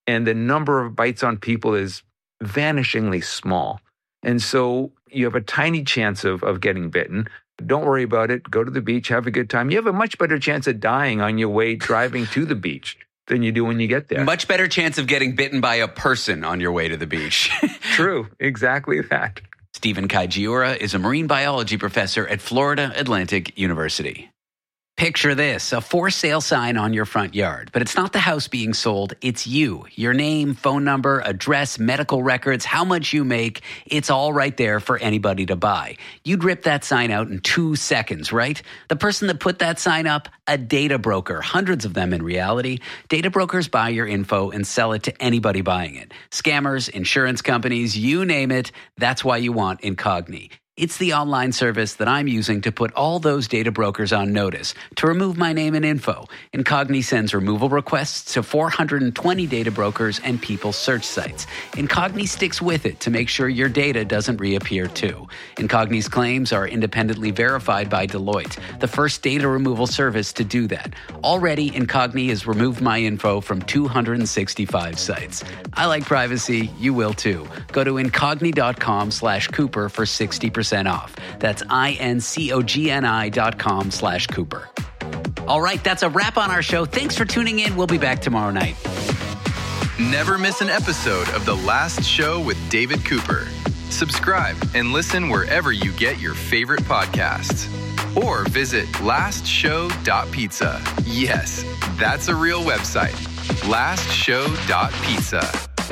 and the number of bites on people is vanishingly small. And so you have a tiny chance of getting bitten. Don't worry about it. Go to the beach, have a good time. You have a much better chance of dying on your way driving to the beach than you do when you get there. Much better chance of getting bitten by a person on your way to the beach. True, exactly that. Stephen Kajiura is a marine biology professor at Florida Atlantic University. Picture this, a for sale sign on your front yard, but it's not the house being sold, it's you. Your name, phone number, address, medical records, how much you make, it's all right there for anybody to buy. You'd rip that sign out in 2 seconds, right? The person that put that sign up, a data broker, hundreds of them in reality. Data brokers buy your info and sell it to anybody buying it. Scammers, insurance companies, you name it, that's why you want Incogni. It's the online service that I'm using to put all those data brokers on notice to remove my name and info. Incogni sends removal requests to 420 data brokers and people search sites. Incogni sticks with it to make sure your data doesn't reappear too. Incogni's claims are independently verified by Deloitte, the first data removal service to do that. Already, Incogni has removed my info from 265 sites. I like privacy. You will too. Go to incogni.com/Cooper for 60% off. That's incogni.com/Cooper. All right, that's a wrap on our show. Thanks for tuning in. We'll be back tomorrow night. Never miss an episode of The Last Show with David Cooper. Subscribe and listen wherever you get your favorite podcasts. Or visit lastshow.pizza. Yes, that's a real website. lastshow.pizza.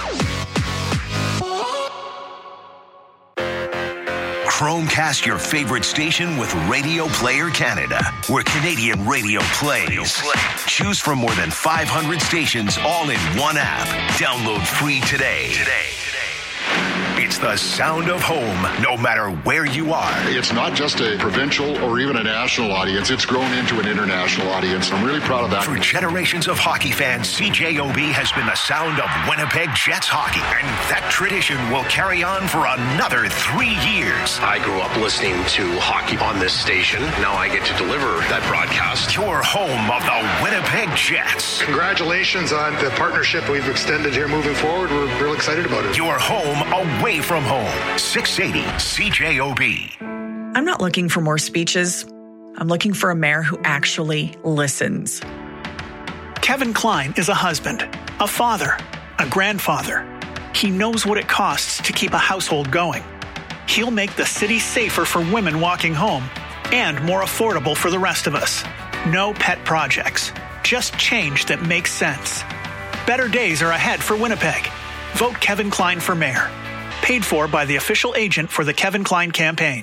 Chromecast your favorite station with Radio Player Canada, where Canadian radio plays. Choose from more than 500 stations all in one app. Download free today. It's the sound of home, no matter where you are. It's not just a provincial or even a national audience. It's grown into an international audience. I'm really proud of that. For generations of hockey fans, CJOB has been the sound of Winnipeg Jets hockey. And that tradition will carry on for another 3 years. I grew up listening to hockey on this station. Now I get to deliver that broadcast. Your home of the Winnipeg Jets. Congratulations on the partnership we've extended here moving forward. We're real excited about it. Your home away from home. 680 CJOB. I'm not looking for more speeches. I'm looking for a mayor who actually listens. Kevin Klein is a husband, a father, a grandfather. He knows what it costs to keep a household going. He'll make the city safer for women walking home and more affordable for the rest of us. No pet projects, just change that makes sense. Better days are ahead for Winnipeg. Vote Kevin Klein for mayor. Paid for by the official agent for the Kevin Klein campaign.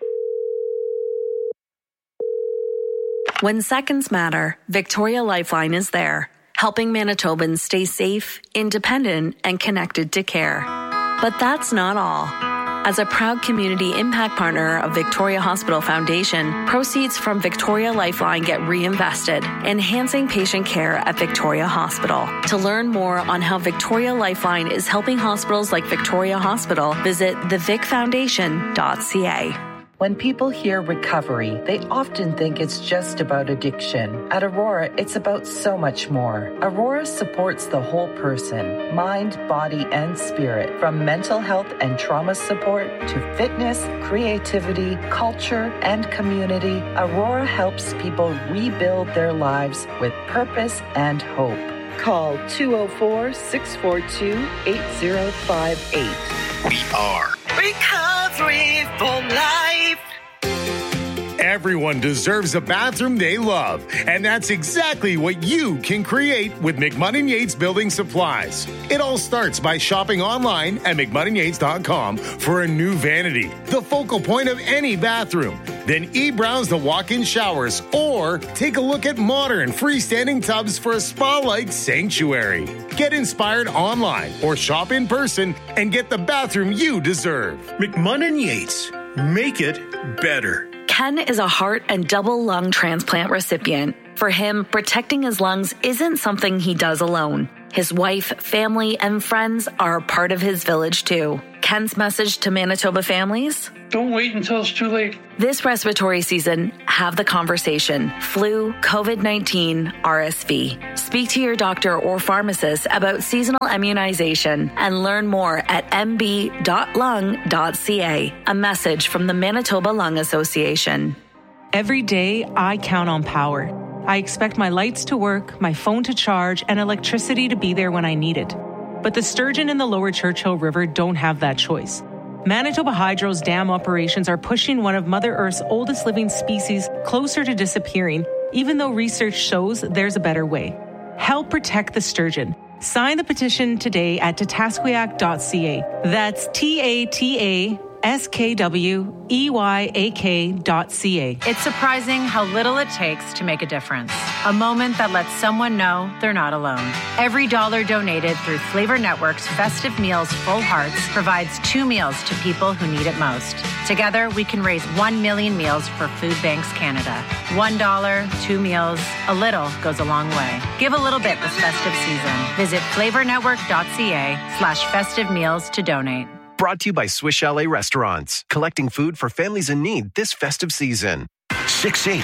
When seconds matter, Victoria Lifeline is there, helping Manitobans stay safe, independent, and connected to care. But that's not all. As a proud community impact partner of Victoria Hospital Foundation, proceeds from Victoria Lifeline get reinvested, enhancing patient care at Victoria Hospital. To learn more on how Victoria Lifeline is helping hospitals like Victoria Hospital, visit thevicfoundation.ca. When people hear recovery, they often think it's just about addiction. At Aurora, it's about so much more. Aurora supports the whole person, mind, body, and spirit. From mental health and trauma support to fitness, creativity, culture, and community, Aurora helps people rebuild their lives with purpose and hope. Call 204-642-8058. We are Recovery for Life. Everyone deserves a bathroom they love, and that's exactly what you can create with McMunn & Yates Building Supplies. It all starts by shopping online at McMunnandYates.com for a new vanity, the focal point of any bathroom. Then e-browse the walk-in showers or take a look at modern freestanding tubs for a spa-like sanctuary. Get inspired online or shop in person and get the bathroom you deserve. McMunn & Yates. Make it better. Ken is a heart and double lung transplant recipient. For him, protecting his lungs isn't something he does alone. His wife, family, and friends are a part of his village too. Ken Ken's message to Manitoba families? Don't wait until it's too late. This respiratory season, have the conversation. Flu, COVID-19, RSV. Speak to your doctor or pharmacist about seasonal immunization and learn more at mb.lung.ca. A message from the Manitoba Lung Association. Every day, I count on power. I expect my lights to work, my phone to charge, and electricity to be there when I need it. But the sturgeon in the lower Churchill River don't have that choice. Manitoba Hydro's dam operations are pushing one of Mother Earth's oldest living species closer to disappearing, even though research shows there's a better way. Help protect the sturgeon. Sign the petition today at tatasquiac.ca. That's TATASKWEYAK.ca. It's surprising how little it takes to make a difference. A moment that lets someone know they're not alone. Every dollar donated through Flavor Network's Festive Meals Full Hearts provides 2 meals to people who need it most. Together, we can raise 1 million meals for Food Banks Canada. $1, 2 meals, a little goes a long way. Give a little bit this festive season. Visit flavornetwork.ca/festive meals to donate. Brought to you by Swiss Chalet Restaurants, collecting food for families in need this festive season. 680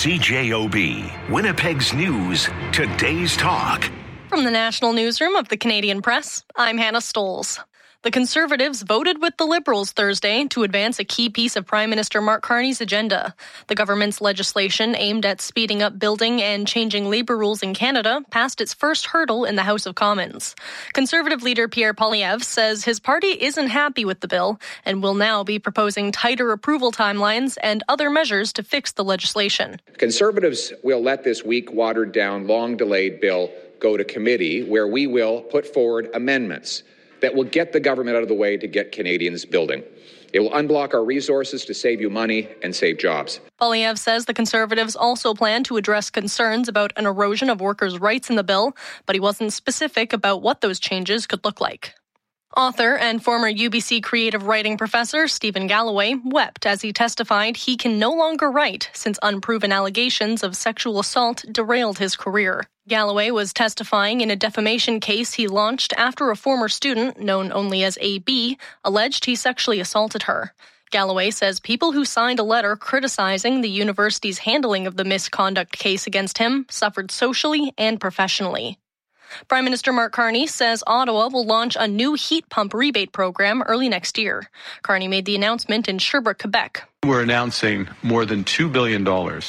CJOB, Winnipeg's News, Today's Talk. From the National Newsroom of the Canadian Press, I'm Hannah Stoles. The Conservatives voted with the Liberals Thursday to advance a key piece of Prime Minister Mark Carney's agenda. The government's legislation aimed at speeding up building and changing labour rules in Canada passed its first hurdle in the House of Commons. Conservative leader Pierre Poilievre says his party isn't happy with the bill and will now be proposing tighter approval timelines and other measures to fix the legislation. Conservatives will let this weak, watered-down, long-delayed bill go to committee, where we will put forward amendments that will get the government out of the way to get Canadians building. It will unblock our resources to save you money and save jobs. Poilievre says the Conservatives also plan to address concerns about an erosion of workers' rights in the bill, but he wasn't specific about what those changes could look like. Author and former UBC creative writing professor Stephen Galloway wept as he testified he can no longer write since unproven allegations of sexual assault derailed his career. Galloway was testifying in a defamation case he launched after a former student, known only as AB, alleged he sexually assaulted her. Galloway says people who signed a letter criticizing the university's handling of the misconduct case against him suffered socially and professionally. Prime Minister Mark Carney says Ottawa will launch a new heat pump rebate program early next year. Carney made the announcement in Sherbrooke, Quebec. We're announcing more than $2 billion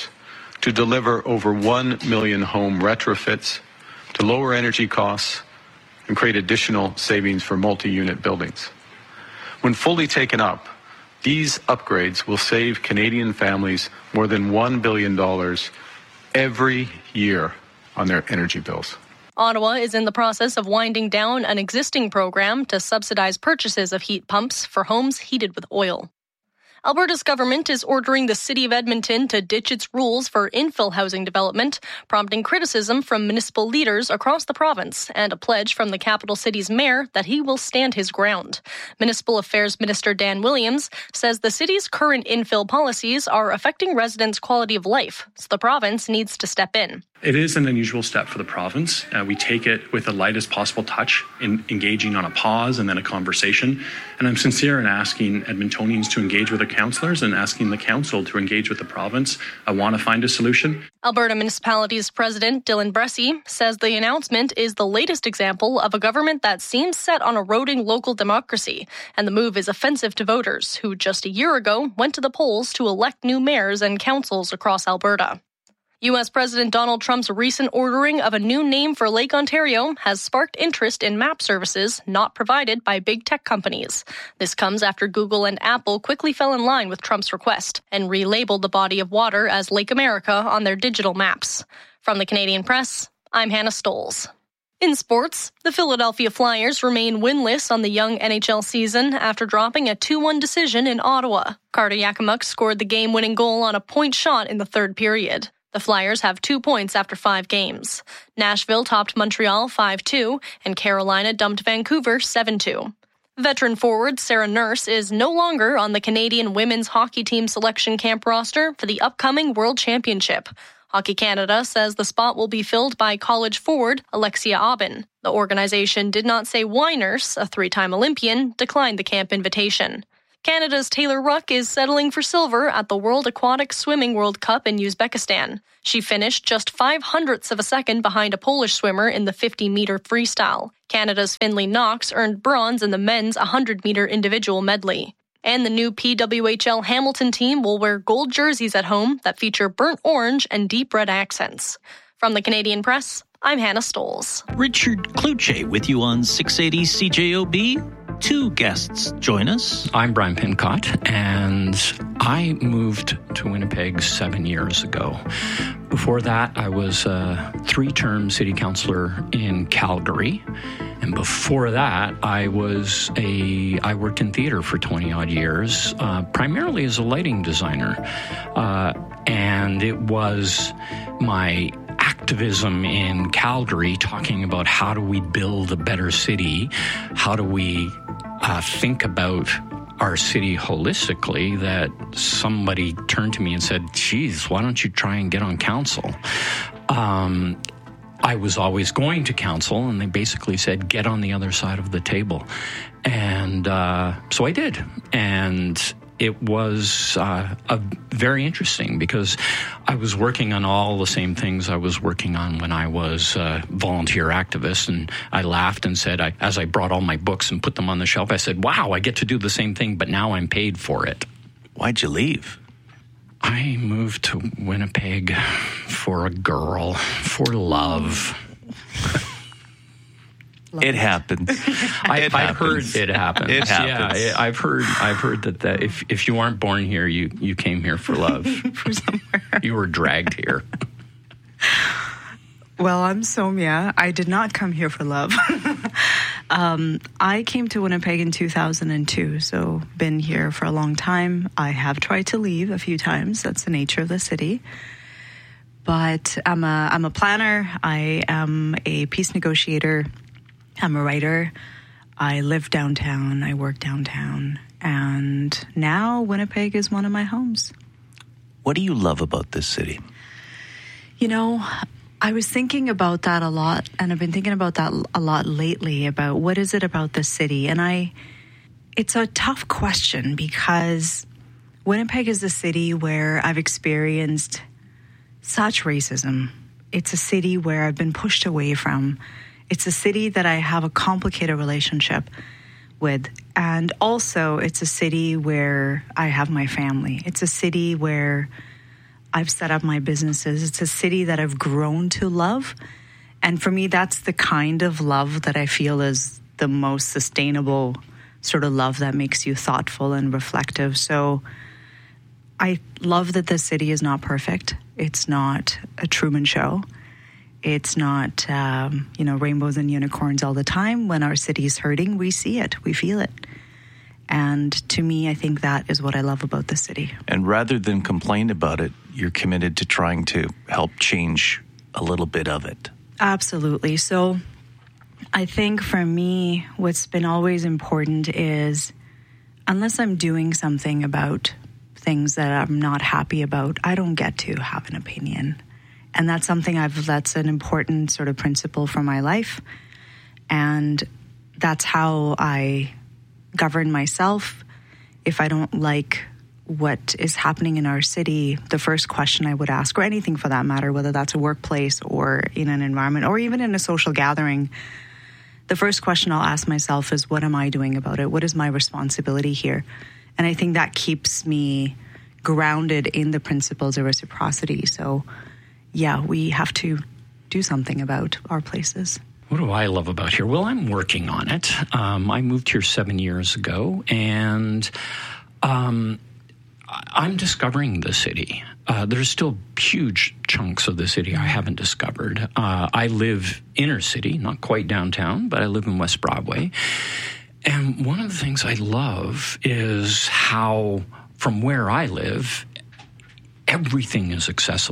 to deliver over 1 million home retrofits, to lower energy costs, and create additional savings for multi-unit buildings. When fully taken up, these upgrades will save Canadian families more than $1 billion every year on their energy bills. Ottawa is in the process of winding down an existing program to subsidize purchases of heat pumps for homes heated with oil. Alberta's government is ordering the City of Edmonton to ditch its rules for infill housing development, prompting criticism from municipal leaders across the province and a pledge from the capital city's mayor that he will stand his ground. Municipal Affairs Minister Dan Williams says the city's current infill policies are affecting residents' quality of life, so the province needs to step in. It is an unusual step for the province. We take it with the lightest possible touch in engaging on a pause and then a conversation. And I'm sincere in asking Edmontonians to engage with their councillors and asking the council to engage with the province. I want to find a solution. Alberta Municipalities President Dylan Bressie says the announcement is the latest example of a government that seems set on eroding local democracy. And the move is offensive to voters who just a year ago went to the polls to elect new mayors and councils across Alberta. U.S. President Donald Trump's recent ordering of a new name for Lake Ontario has sparked interest in map services not provided by big tech companies. This comes after Google and Apple quickly fell in line with Trump's request and relabeled the body of water as Lake America on their digital maps. From the Canadian Press, I'm Hannah Stoles. In sports, the Philadelphia Flyers remain winless on the young NHL season after dropping a 2-1 decision in Ottawa. Carter Yakimuk scored the game-winning goal on a point shot in the third period. The Flyers have 2 points after 5 games. Nashville topped Montreal 5-2, and Carolina dumped Vancouver 7-2. Veteran forward Sarah Nurse is no longer on the Canadian women's hockey team selection camp roster for the upcoming World Championship. Hockey Canada says the spot will be filled by college forward Alexia Aubin. The organization did not say why Nurse, a 3-time Olympian, declined the camp invitation. Canada's Taylor Ruck is settling for silver at the World Aquatic Swimming World Cup in Uzbekistan. She finished just 0.05 of a second behind a Polish swimmer in the 50-meter freestyle. Canada's Finlay Knox earned bronze in the men's 100-meter individual medley. And the new PWHL Hamilton team will wear gold jerseys at home that feature burnt orange and deep red accents. From the Canadian Press, I'm Hannah Stoles. Richard Kluche with you on 680 CJOB. 2 guests join us. I'm Brian Pincott, and I moved to Winnipeg 7 years ago. Before that, I was a 3-term city councillor in Calgary. And before that, I worked in theater for 20-odd years, primarily as a lighting designer. And it was my activism in Calgary talking about how do we build a better city, how do we think about our city holistically, that somebody turned to me and said, geez, why don't you try and get on council? I was always going to council, and they basically said, get on the other side of the table. And so I did. And it was very interesting because I was working on all the same things I was working on when I was a volunteer activist. And I laughed and said, as I brought all my books and put them on the shelf, I said, wow, I get to do the same thing, but now I'm paid for it. Why'd you leave? I moved to Winnipeg for a girl, for love. It happens. I've heard it happens. It happens. Yeah, I've heard that if you aren't born here, you came here for love. From somewhere. You were dragged here. Well, I'm Somia. I did not come here for love. I came to Winnipeg in 2002, so been here for a long time. I have tried to leave a few times. That's the nature of the city. But I'm a planner. I am a peace negotiator. I'm a writer. I live downtown. I work downtown. And now Winnipeg is one of my homes. What do you love about this city? You know, I was thinking about that a lot, and I've been thinking about that a lot lately, about what is it about the city? And it's a tough question because Winnipeg is a city where I've experienced such racism. It's a city where I've been pushed away from. It's a city that I have a complicated relationship with. And also, it's a city where I have my family. It's a city where I've set up my businesses. It's a city that I've grown to love. And for me, that's the kind of love that I feel is the most sustainable sort of love that makes you thoughtful and reflective. So I love that the city is not perfect. It's not a Truman Show. It's not, rainbows and unicorns all the time. When our city is hurting, we see it, we feel it. And to me, I think that is what I love about the city. And rather than complain about it, you're committed to trying to help change a little bit of it. Absolutely. So I think for me, what's been always important is unless I'm doing something about things that I'm not happy about, I don't get to have an opinion. And that's something that's an important sort of principle for my life. And that's how I govern myself. If I don't like what is happening in our city, the first question I would ask, or anything for that matter, whether that's a workplace or in an environment or even in a social gathering, the first question I'll ask myself is, what am I doing about it? What is my responsibility here? And I think that keeps me grounded in the principles of reciprocity. So yeah, we have to do something about our places. What do I love about here? Well, I'm working on it. I moved here 7 years ago, and I'm discovering the city. There's still huge chunks of the city I haven't discovered. I live inner city, not quite downtown, but I live in West Broadway. And one of the things I love is how, from where I live, everything is accessible.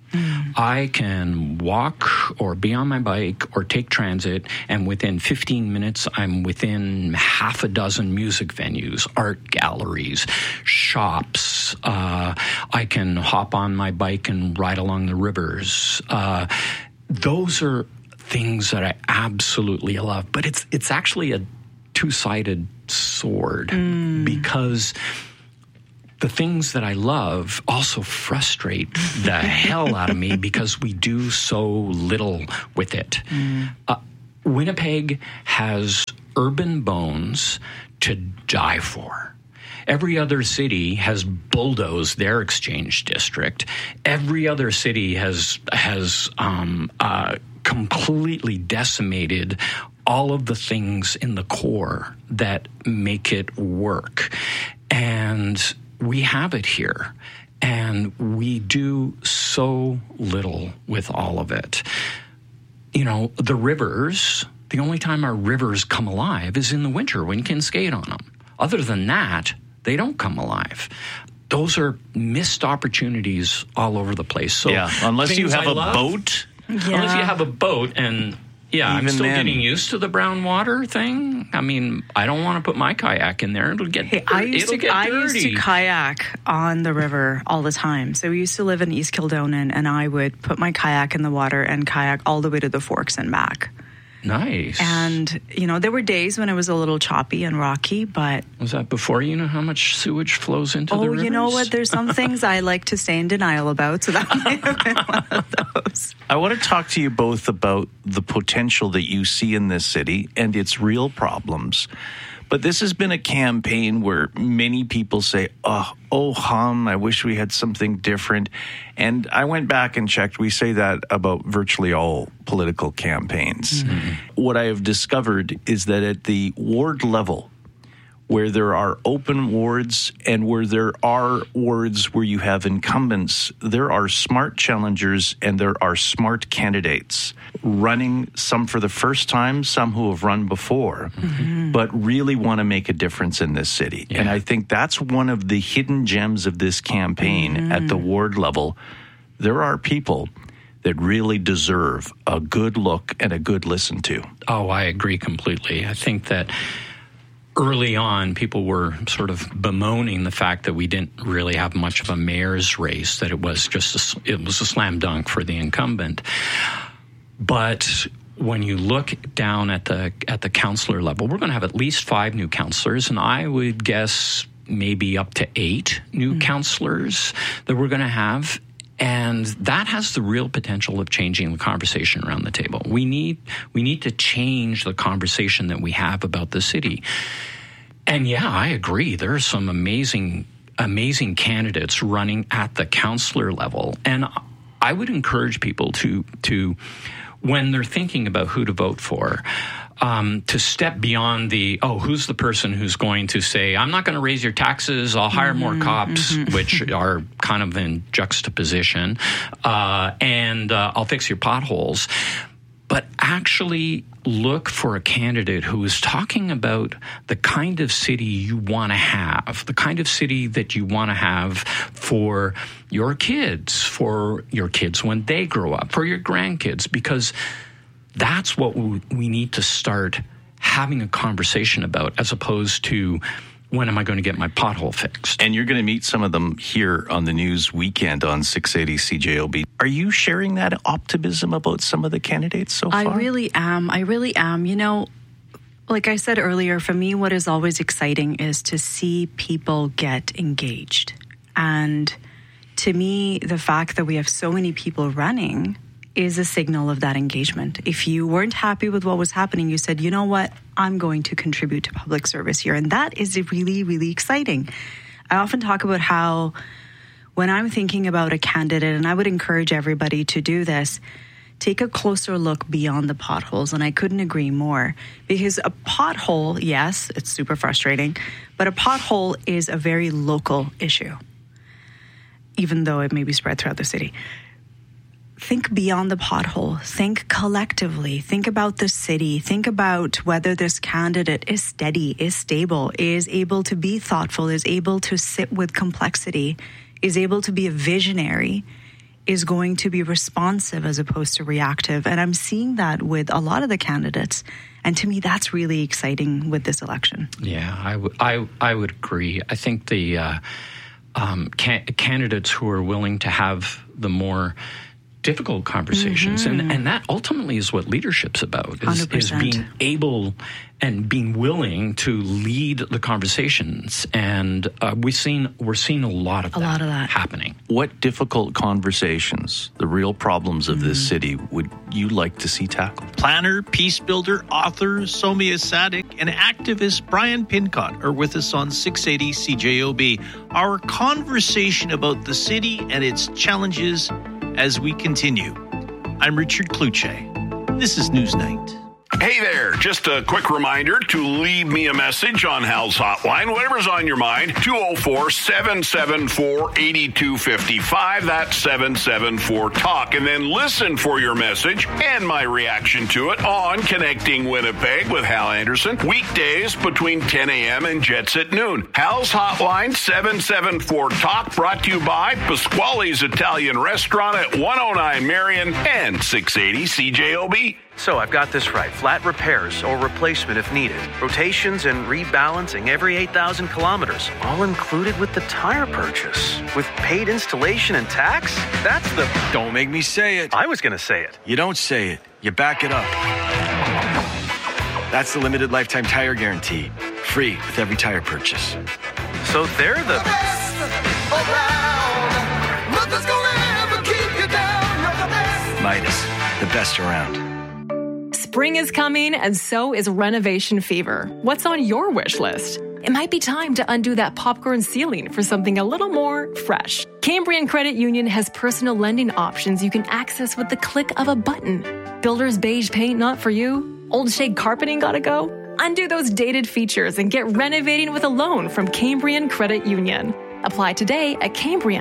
I can walk or be on my bike or take transit, and within 15 minutes, I'm within half a dozen music venues, art galleries, shops. I can hop on my bike and ride along the rivers. Those are things that I absolutely love. But it's actually a two-sided sword because the things that I love also frustrate the hell out of me because we do so little with it. Winnipeg has urban bones to die for. Every other city has bulldozed their exchange district. Every other city has completely decimated all of the things in the core that make it work. And we have it here, and we do so little with all of it. You know, the rivers, the only time our rivers come alive is in the winter when you can skate on them. Other than that, they don't come alive. Those are missed opportunities all over the place. So unless you have a boat. Unless you have a boat and... Yeah, I'm still getting used to the brown water thing. I mean, I don't want to put my kayak in there. It'll get dirty. I used to kayak on the river all the time. So we used to live in East Kildonan, and I would put my kayak in the water and kayak all the way to the Forks and back. Nice. And, you know, there were days when it was a little choppy and rocky, but... Was that before you know how much sewage flows into the rivers? Oh, you know what? There's some things I like to stay in denial about, so that might have been one of those. I want to talk to you both about the potential that you see in this city and its real problems. But this has been a campaign where many people say, I wish we had something different. And I went back and checked. We say that about virtually all political campaigns. What I have discovered is that at the ward level, where there are open wards and where there are wards where you have incumbents, there are smart challengers and there are smart candidates running, some for the first time, some who have run before, but really want to make a difference in this city. Yeah. And I think that's one of the hidden gems of this campaign at the ward level. There are people that really deserve a good look and a good listen to. Oh, I agree completely. I think that early on, people were sort of bemoaning the fact that we didn't really have much of a mayor's race, that it was just it was a slam dunk for the incumbent. But when you look down at the councillor level, we're going to have at least 5 new councillors, and I would guess maybe up to 8 new councillors that we're going to have. And that has the real potential of changing the conversation around the table. We need to change the conversation that we have about the city. And yeah, I agree. There are some amazing candidates running at the councillor level. And I would encourage people to when they're thinking about who to vote for, to step beyond who's the person who's going to say, I'm not going to raise your taxes, I'll hire more cops, which are kind of in juxtaposition, and I'll fix your potholes. But actually look for a candidate who is talking about the kind of city you want to have, the kind of city that you want to have for your kids when they grow up, for your grandkids, because that's what we need to start having a conversation about, as opposed to, when am I going to get my pothole fixed? And you're going to meet some of them here on the news weekend on 680 CJOB. Are you sharing that optimism about some of the candidates so far? I really am. You know, like I said earlier, for me, what is always exciting is to see people get engaged. And to me, the fact that we have so many people running is a signal of that engagement. If you weren't happy with what was happening, you said, you know what, I'm going to contribute to public service here. And that is really, really exciting. I often talk about how when I'm thinking about a candidate, and I would encourage everybody to do this, take a closer look beyond the potholes. And I couldn't agree more, because a pothole, yes, it's super frustrating, but a pothole is a very local issue, even though it may be spread throughout the city. Think beyond the pothole. Think collectively. Think about the city. Think about whether this candidate is steady, is stable, is able to be thoughtful, is able to sit with complexity, is able to be a visionary, is going to be responsive as opposed to reactive. And I'm seeing that with a lot of the candidates. And to me, that's really exciting with this election. Yeah, I would agree. I think the candidates who are willing to have the more difficult conversations, and that ultimately is what leadership's about, is being able and being willing to lead the conversations. And we're seeing a lot of that happening. What difficult conversations, the real problems of this city, would you like to see tackled? Planner, peace builder, author Somia Sadik, and activist Brian Pincott are with us on 680 CJOB. Our conversation about the city and its challenges as we continue. I'm Richard Kluche. This is Newsnight. Hey there, just a quick reminder to leave me a message on Hal's Hotline, whatever's on your mind, 204-774-8255, that's 774-TALK, and then listen for your message and my reaction to it on Connecting Winnipeg with Hal Anderson, weekdays between 10 a.m. and Jets at noon. Hal's Hotline, 774-TALK, brought to you by Pasquale's Italian Restaurant at 109 Marion and 680 CJOB. So I've got this right. Flat repairs or replacement if needed. Rotations and rebalancing every 8,000 kilometers. All included with the tire purchase. With paid installation and tax? That's the... Don't make me say it. I was going to say it. You don't say it. You back it up. That's the limited lifetime tire guarantee. Free with every tire purchase. So they're the... best around. Nothing's gonna ever keep you down. Midas, the best around. Spring is coming, and so is renovation fever. What's on your wish list? It might be time to undo that popcorn ceiling for something a little more fresh. Cambrian Credit Union has personal lending options you can access with the click of a button. Builder's beige paint not for you? Old shag carpeting gotta go? Undo those dated features and get renovating with a loan from Cambrian Credit Union. Apply today at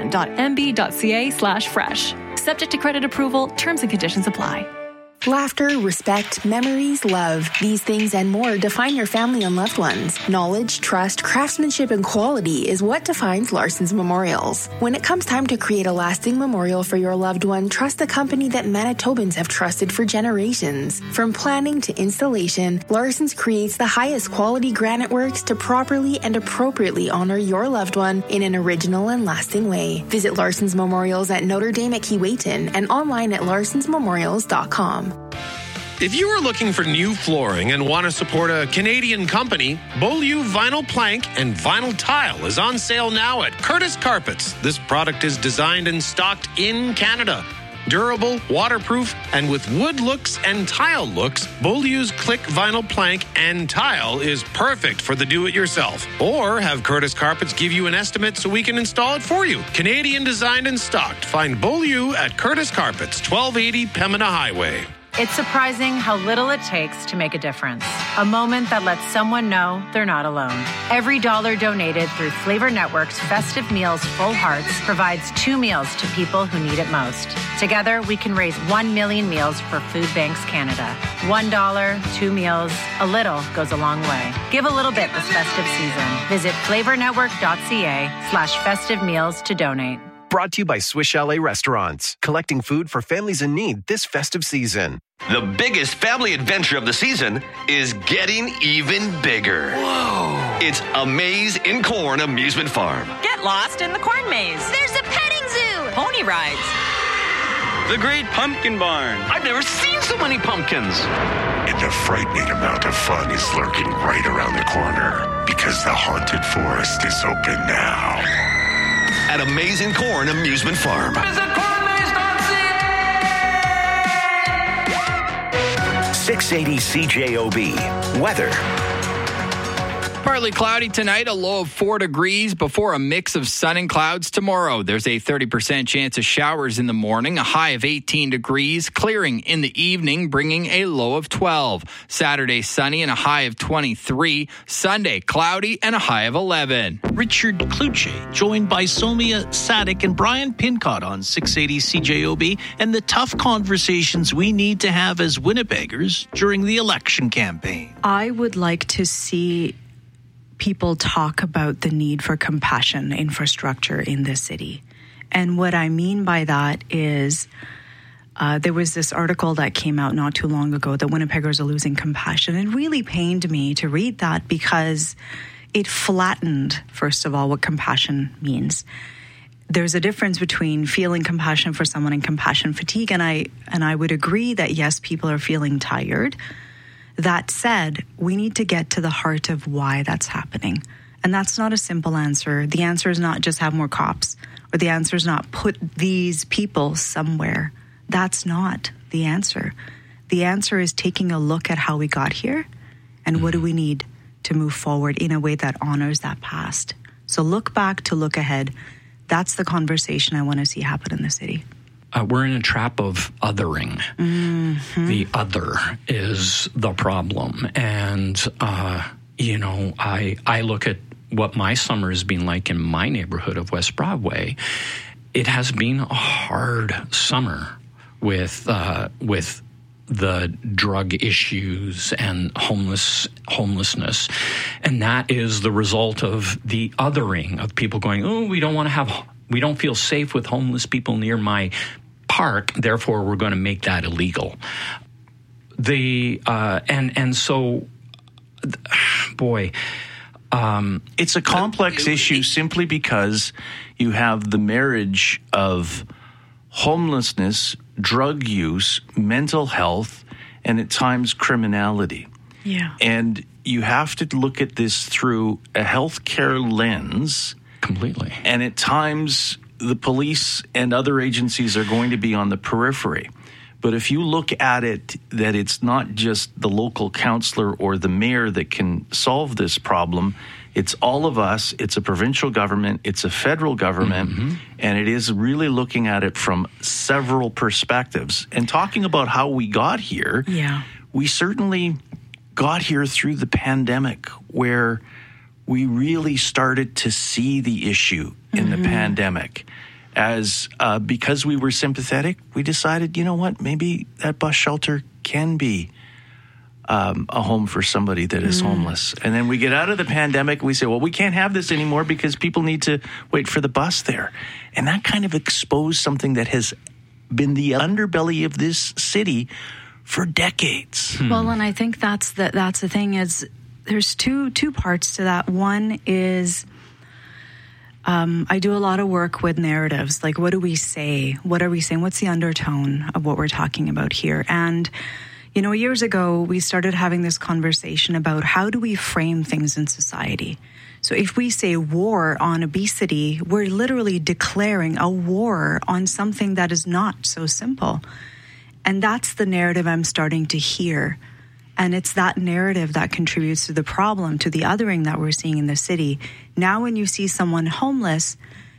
cambrian.mb.ca/fresh. Subject to credit approval, terms and conditions apply. Laughter, respect, memories, love. These things and more define your family and loved ones. Knowledge, trust, craftsmanship, and quality is what defines Larson's Memorials. When it comes time to create a lasting memorial for your loved one, trust the company that Manitobans have trusted for generations. From planning to installation, Larson's creates the highest quality granite works to properly and appropriately honor your loved one in an original and lasting way. Visit Larson's Memorials at Notre Dame at Keewatin and online at larsonsmemorials.com. If you are looking for new flooring and want to support a Canadian company, Beaulieu Vinyl Plank and Vinyl Tile is on sale now at Curtis Carpets. This product is designed and stocked in Canada. Durable, waterproof, and with wood looks and tile looks, Beaulieu's Click Vinyl Plank and Tile is perfect for the do-it-yourself. Or have Curtis Carpets give you an estimate so we can install it for you. Canadian designed and stocked. Find Beaulieu at Curtis Carpets, 1280 Pembina Highway. It's surprising how little it takes to make a difference. A moment that lets someone know they're not alone. Every dollar donated through Flavor Network's Festive Meals Full Hearts provides 2 meals to people who need it most. Together, we can raise 1 million meals for Food Banks Canada. $1, 2 meals, a little goes a long way. Give a little bit this festive season. Visit flavornetwork.ca/festive meals to donate. Brought to you by Swiss Chalet Restaurants, collecting food for families in need this festive season. The biggest family adventure of the season is getting even bigger. Whoa! It's a Maze in Corn amusement farm. Get lost in the corn maze. There's a petting zoo. Pony rides. The Great Pumpkin Barn. I've never seen so many pumpkins. And a frightening amount of fun is lurking right around the corner because the haunted forest is open now. At Amazing Corn Amusement Farm. Visit cornmaze.ca. 680 CJOB. Weather. Partly cloudy tonight, a low of 4 degrees before a mix of sun and clouds tomorrow. There's a 30% chance of showers in the morning, a high of 18 degrees, clearing in the evening, bringing a low of 12. Saturday, sunny and a high of 23. Sunday, cloudy and a high of 11. Richard Kluche, joined by Somia Sadik and Brian Pincott on 680 CJOB, and the tough conversations we need to have as Winnipeggers during the election campaign. I would like to see people talk about the need for compassion infrastructure in this city. And what I mean by that is there was this article that came out not too long ago that Winnipeggers are losing compassion. It really pained me to read that because it flattened, first of all, what compassion means. There's a difference between feeling compassion for someone and compassion fatigue, and I would agree that, yes, people are feeling tired. That said, we need to get to the heart of why that's happening. And that's not a simple answer. The answer is not just have more cops, or the answer is not put these people somewhere. That's not the answer. The answer is taking a look at how we got here and what do we need to move forward in a way that honors that past. So look back to look ahead. That's the conversation I want to see happen in the city. We're in a trap of othering. Mm-hmm. The other is the problem. And, I look at what my summer has been like in my neighborhood of West Broadway. It has been a hard summer with the drug issues and homelessness. And that is the result of the othering of people going, oh, we don't feel safe with homeless people near my park, therefore we're going to make that illegal. It's a complex issue simply because you have the marriage of homelessness, drug use, mental health, and at times criminality. Yeah. And you have to look at this through a healthcare lens. Completely. And at times, the police and other agencies are going to be on the periphery. But if you look at it, that it's not just the local councillor or the mayor that can solve this problem, it's all of us, it's a provincial government, it's a federal government, and it is really looking at it from several perspectives. And talking about how we got here, we certainly got here through the pandemic, where we really started to see the issue in the pandemic. As because we were sympathetic, we decided, you know what, maybe that bus shelter can be a home for somebody that is homeless. And then we get out of the pandemic, we say, well, we can't have this anymore because people need to wait for the bus there. And that kind of exposed something that has been the underbelly of this city for decades. Well, and I think that's the thing is there's two parts to that. One is I do a lot of work with narratives. Like, what do we say? What are we saying? What's the undertone of what we're talking about here? And, years ago, we started having this conversation about how do we frame things in society? So if we say war on obesity, we're literally declaring a war on something that is not so simple. And that's the narrative I'm starting to hear. And it's that narrative that contributes to the problem, to the othering that we're seeing in the city. Now when you see someone homeless,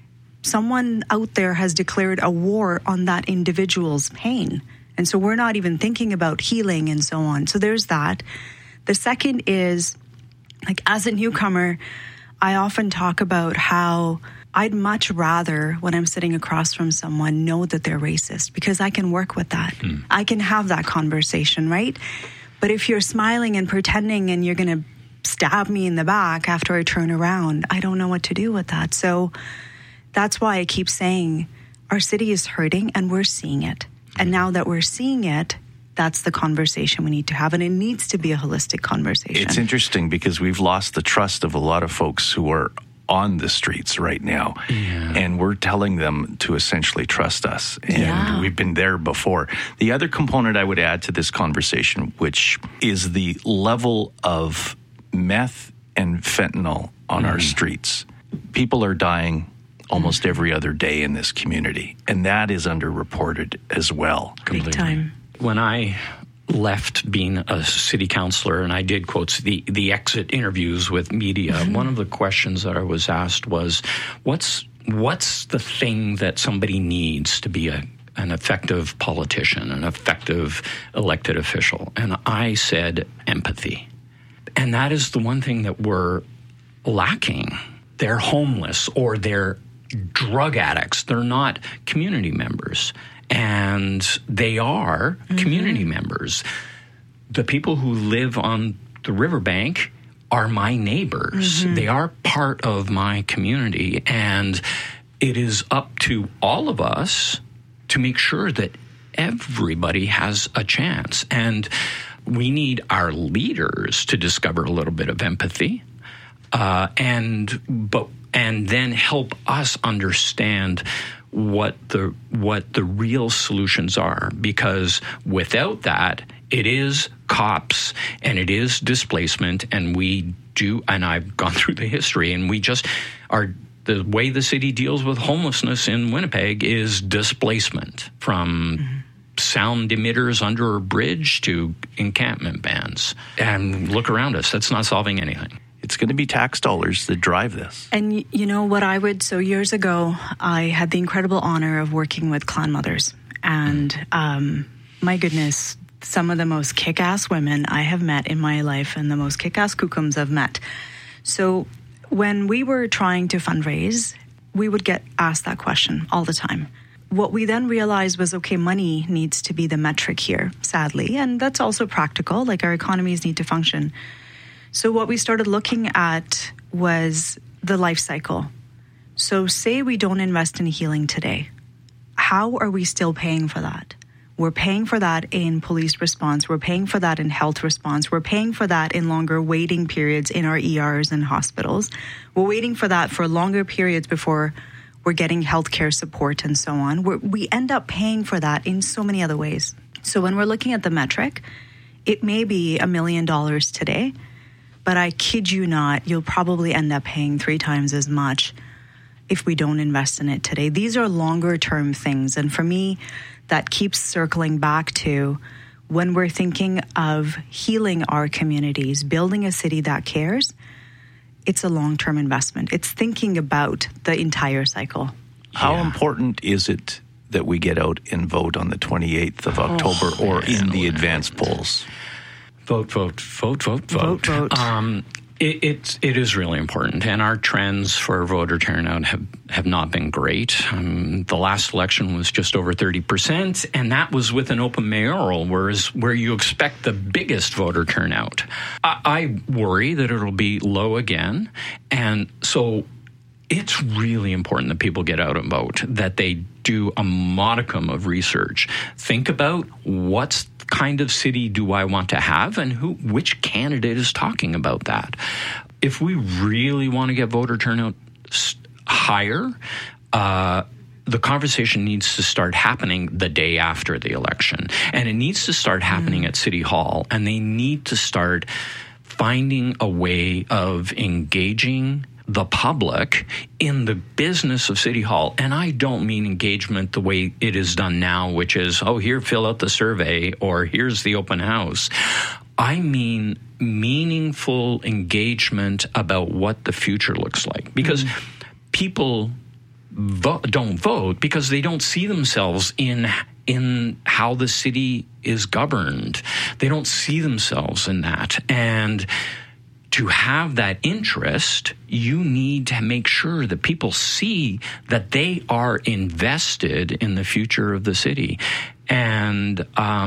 someone out there has declared a war on that individual's pain. And so we're not even thinking about healing and so on. So there's that. The second is, like, as a newcomer, I often talk about how I'd much rather, when I'm sitting across from someone, know that they're racist, because I can work with that. I can have that conversation, right? But if you're smiling and pretending and you're going to stab me in the back after I turn around, I don't know what to do with that. So that's why I keep saying our city is hurting and we're seeing it. And now that we're seeing it, that's the conversation we need to have. And it needs to be a holistic conversation. It's interesting because we've lost the trust of a lot of folks who are on the streets right now. Yeah. And we're telling them to essentially trust us. And we've been there before. The other component I would add to this conversation, which is the level of meth and fentanyl on our streets. People are dying almost every other day in this community. And that is underreported as well. Big time. When I left being a city councillor, and I did quotes the exit interviews with media, one of the questions that I was asked was, what's the thing that somebody needs to be an effective politician, an effective elected official? And I said empathy. And that is the one thing that we're lacking. They're homeless or they're drug addicts. They're not community members. And they are community members. The people who live on the riverbank are my neighbors. They are part of my community. And it is up to all of us to make sure that everybody has a chance. And we need our leaders to discover a little bit of empathy, and then help us understand what the real solutions are. Because without that, it is cops and it is displacement, and I've gone through the history, and we just are. The way the city deals with homelessness in Winnipeg is displacement, from sound emitters under a bridge to encampment bans. And look around us. That's not solving anything. It's going to be tax dollars that drive this. And you know what so years ago, I had the incredible honor of working with clan mothers. And my goodness, some of the most kick-ass women I have met in my life, and the most kick-ass kookums I've met. So when we were trying to fundraise, we would get asked that question all the time. What we then realized was, okay, money needs to be the metric here, sadly, and that's also practical, like our economies need to function. So what we started looking at was the life cycle. So say we don't invest in healing today. How are we still paying for that? We're paying for that in police response. We're paying for that in health response. We're paying for that in longer waiting periods in our ERs and hospitals. We're waiting for that for longer periods before we're getting healthcare support and so on. We end up paying for that in so many other ways. So when we're looking at the metric, it may be $1 million today, but I kid you not, you'll probably end up paying 3 times as much if we don't invest in it today. These are longer term things. And for me, that keeps circling back to when we're thinking of healing our communities, building a city that cares, it's a long-term investment. It's thinking about the entire cycle. How important is it that we get out and vote on the 28th of October or in the advance polls? Vote. It is really important, and our trends for voter turnout have not been great. The last election was just over 30%, and that was with an open mayoral, where you expect the biggest voter turnout. I worry that it'll be low again, and so it's really important that people get out and vote, that they do a modicum of research. Think about what's kind of city do I want to have, and which candidate is talking about that. If we really want to get voter turnout higher, the conversation needs to start happening the day after the election, and it needs to start happening at City Hall, and they need to start finding a way of engaging the public in the business of City Hall. And I don't mean engagement the way it is done now, which is, here, fill out the survey, or here's the open house. I mean meaningful engagement about what the future looks like. Because people don't vote because they don't see themselves in how the city is governed. They don't see themselves in that. And to have that interest, you need to make sure that people see that they are invested in the future of the city. And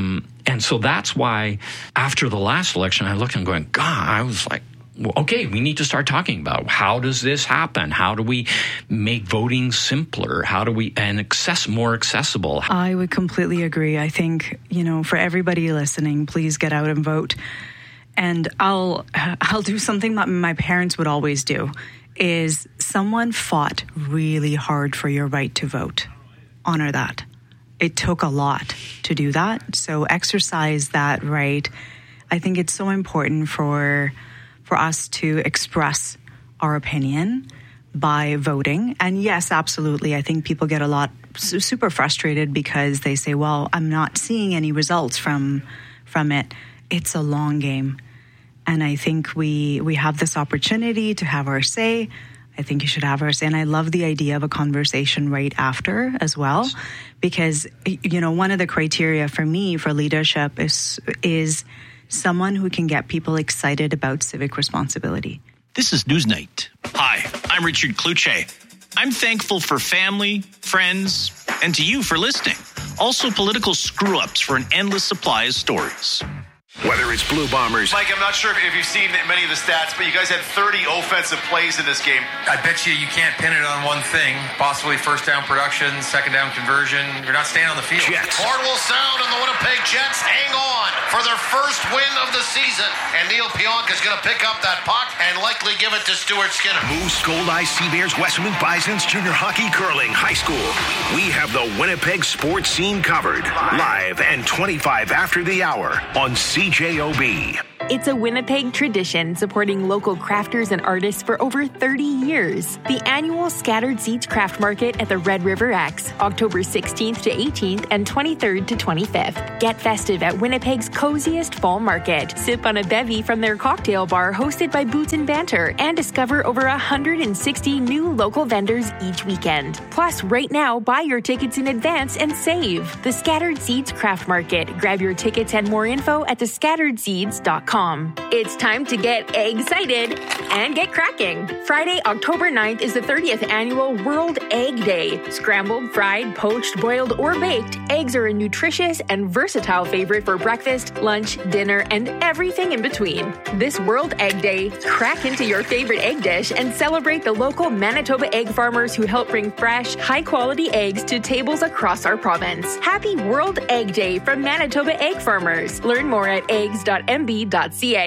so that's why after the last election, I looked and going, God, I was like, well, okay, we need to start talking about how does this happen? How do we make voting simpler? How do we more accessible? I would completely agree. I think, for everybody listening, please get out and vote. And I'll do something that my parents would always do, is someone fought really hard for your right to vote. Honor that. It took a lot to do that. So exercise that right. I think it's so important for us to express our opinion by voting. And yes, absolutely. I think people get super frustrated because they say, well, I'm not seeing any results from it. It's a long game. And I think we have this opportunity to have our say. I think you should have our say. And I love the idea of a conversation right after as well, because, one of the criteria for me for leadership is someone who can get people excited about civic responsibility. This is Newsnight. Hi, I'm Richard Kluche. I'm thankful for family, friends, and to you for listening. Also, political screw-ups for an endless supply of stories. Whether it's Blue Bombers. Mike, I'm not sure if you've seen many of the stats, but you guys had 30 offensive plays in this game. I bet you can't pin it on one thing. Possibly first down production, second down conversion. You're not staying on the field. Jets. Horn will sound, and the Winnipeg Jets hang on for their first win of the season. And Neil Pionk is going to pick up that puck and likely give it to Stuart Skinner. Moose, Gold-Eyes, Seabears, Westmount Bisons, junior hockey, curling, high school. We have the Winnipeg sports scene covered. Live and 25 after the hour on CJOB. It's a Winnipeg tradition supporting local crafters and artists for over 30 years. The annual Scattered Seeds Craft Market at the Red River X, October 16th to 18th and 23rd to 25th. Get festive at Winnipeg's coziest fall market. Sip on a bevy from their cocktail bar hosted by Boots and Banter and discover over 160 new local vendors each weekend. Plus, right now, buy your tickets in advance and save. The Scattered Seeds Craft Market. Grab your tickets and more info at thescatteredseeds.com. It's time to get excited and get cracking. Friday, October 9th is the 30th annual World Egg Day. Scrambled, fried, poached, boiled, or baked, eggs are a nutritious and versatile favorite for breakfast, lunch, dinner, and everything in between. This World Egg Day, crack into your favorite egg dish and celebrate the local Manitoba egg farmers who help bring fresh, high-quality eggs to tables across our province. Happy World Egg Day from Manitoba Egg Farmers. Learn more at eggs.mb.ca.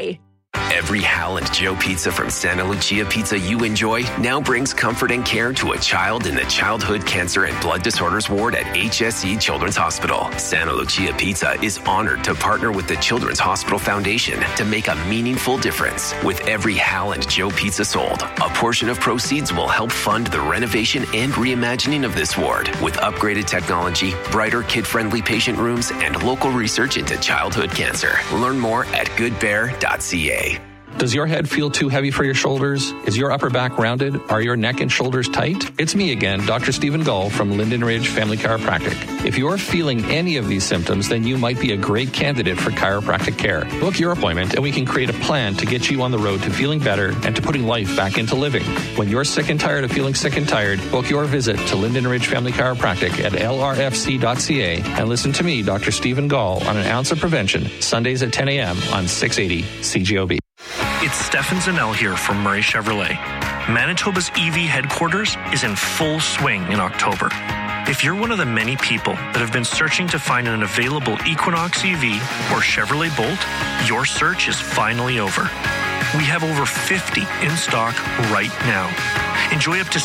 Every Hal and Joe pizza from Santa Lucia Pizza you enjoy now brings comfort and care to a child in the Childhood Cancer and Blood Disorders Ward at HSE Children's Hospital. Santa Lucia Pizza is honored to partner with the Children's Hospital Foundation to make a meaningful difference. With every Hal and Joe pizza sold, a portion of proceeds will help fund the renovation and reimagining of this ward with upgraded technology, brighter kid-friendly patient rooms, and local research into childhood cancer. Learn more at goodbear.ca. Does your head feel too heavy for your shoulders? Is your upper back rounded? Are your neck and shoulders tight? It's me again, Dr. Stephen Gull from Linden Ridge Family Chiropractic. If you're feeling any of these symptoms, then you might be a great candidate for chiropractic care. Book your appointment and we can create a plan to get you on the road to feeling better and to putting life back into living. When you're sick and tired of feeling sick and tired, book your visit to Linden Ridge Family Chiropractic at lrfc.ca and listen to me, Dr. Stephen Gull, on An Ounce of Prevention, Sundays at 10 a.m. on 680 CJOB. It's Stefan Zanel here from Murray Chevrolet. Manitoba's EV headquarters is in full swing in October. If you're one of the many people that have been searching to find an available Equinox EV or Chevrolet Bolt, your search is finally over. We have over 50 in stock right now. Enjoy up to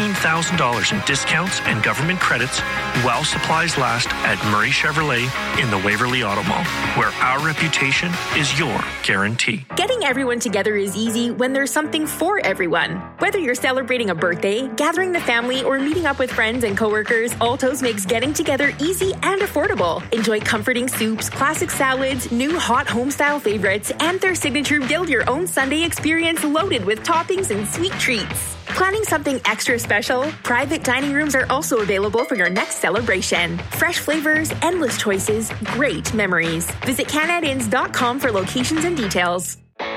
$16,000 in discounts and government credits while supplies last at Murray Chevrolet in the Waverly Auto Mall, where our reputation is your guarantee. Getting everyone together is easy when there's something for everyone. Whether you're celebrating a birthday, gathering the family, or meeting up with friends and coworkers, Alto's makes getting together easy and affordable. Enjoy comforting soups, classic salads, new hot homestyle favorites, and their signature build-your-own Sunday experience loaded with toppings and sweet treats. Planning something extra special? Private dining rooms are also available for your next celebration. Fresh flavors, endless choices, great memories. Visit canadins.com for locations and details.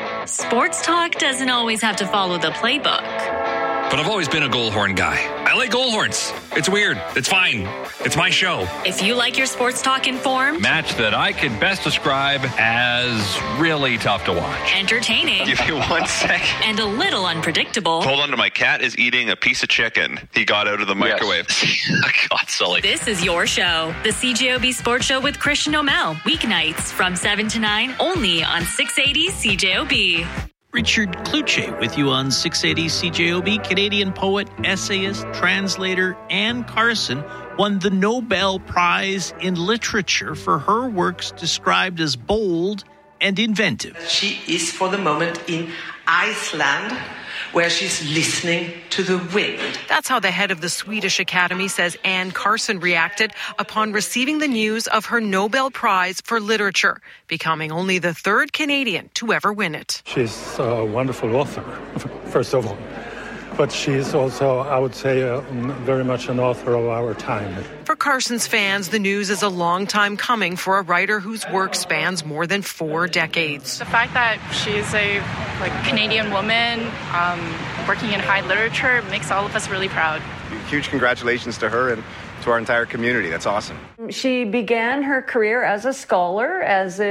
Sports talk doesn't always have to follow the playbook. But I've always been a Goalhorn guy. I like Goalhorns. It's weird. It's fine. It's my show. If you like your sports talk informed, match that I could best describe as really tough to watch. Entertaining. Give you 1 second. And a little unpredictable. Hold on to my cat is eating a piece of chicken. He got out of the microwave. Yes. God, Sully. This is your show. The CJOB Sports Show with Christian O'Mell. Weeknights from 7 to 9 only on 680 CJOB. Richard Kluche with you on 680 CJOB. Canadian poet, essayist, translator Anne Carson won the Nobel Prize in Literature for her works described as bold and inventive. She is for the moment in Iceland, where she's listening to the wind. That's how the head of the Swedish Academy says Anne Carson reacted upon receiving the news of her Nobel Prize for Literature, becoming only the third Canadian to ever win it. She's a wonderful author, first of all. But she's also, I would say, very much an author of our time. For Carson's fans, the news is a long time coming for a writer whose work spans more than 4 decades. The fact that she's a Canadian woman working in high literature makes all of us really proud. Huge congratulations to her, and to our entire community. That's awesome. She began her career as a scholar